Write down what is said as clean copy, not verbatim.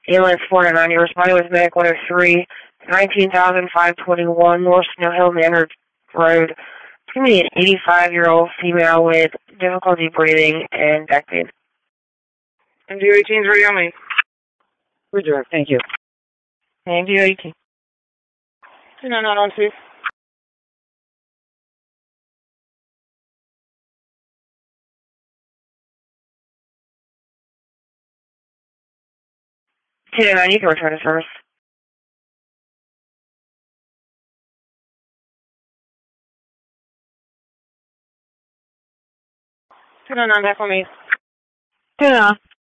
Ambulance 409, you're responding with Medic 103, 19,521 North Snow Hill Manor Road. It's going to be an 85-year-old female with difficulty breathing and back pain. MD-18 is ready on me. Roger, thank you. MD-18. 299 on 2. You can return to service. 299 back on me. 209.